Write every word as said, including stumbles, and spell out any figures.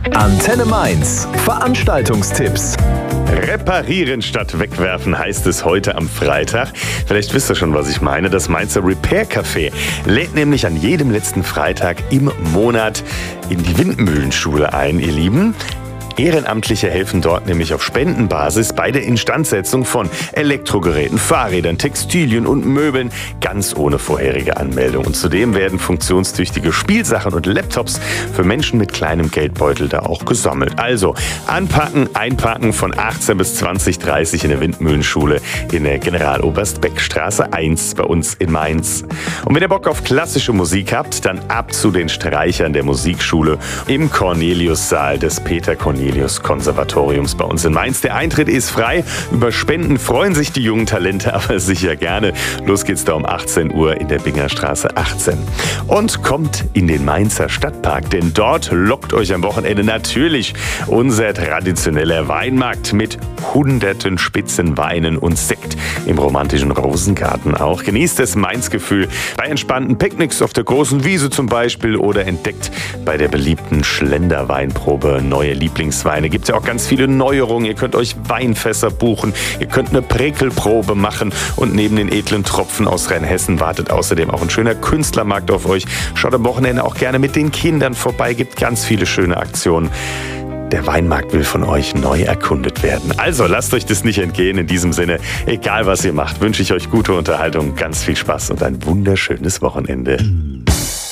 Antenne Mainz. Veranstaltungstipps. Reparieren statt wegwerfen heißt es heute am Freitag. Vielleicht wisst ihr schon, was ich meine. Das Mainzer Repair Café lädt nämlich an jedem letzten Freitag im Monat in die Windmühlenschule ein, ihr Lieben. Ehrenamtliche helfen dort nämlich auf Spendenbasis bei der Instandsetzung von Elektrogeräten, Fahrrädern, Textilien und Möbeln, ganz ohne vorherige Anmeldung. Und zudem werden funktionstüchtige Spielsachen und Laptops für Menschen mit kleinem Geldbeutel da auch gesammelt. Also anpacken, einpacken von achtzehn bis zwanzig Uhr dreißig in der Windmühlenschule in der General-Oberst-Beck-Straße eins bei uns in Mainz. Und wenn ihr Bock auf klassische Musik habt, dann ab zu den Streichern der Musikschule im Cornelius-Saal des Peter Cornelius Konservatoriums bei uns in Mainz. Der Eintritt ist frei. Über Spenden freuen sich die jungen Talente aber sicher gerne. Los geht's da um achtzehn Uhr in der Bingerstraße achtzehn. Und kommt in den Mainzer Stadtpark, denn dort lockt euch am Wochenende natürlich unser traditioneller Weinmarkt mit hunderten spitzen Weinen und Sekt im romantischen Rosengarten auch. Genießt das Mainz-Gefühl bei entspannten Picknicks auf der großen Wiese zum Beispiel oder entdeckt bei der beliebten Schlenderweinprobe neue Lieblingsweine. Gibt es ja auch ganz viele Neuerungen. Ihr könnt euch Weinfässer buchen, ihr könnt eine Präkelprobe machen und neben den edlen Tropfen aus Rheinhessen wartet außerdem auch ein schöner Künstlermarkt auf euch. Schaut am Wochenende auch gerne mit den Kindern vorbei, gibt ganz viele schöne Aktionen. Der Weinmarkt will von euch neu erkundet werden. Also lasst euch das nicht entgehen. In diesem Sinne, egal was ihr macht, wünsche ich euch gute Unterhaltung, ganz viel Spaß und ein wunderschönes Wochenende.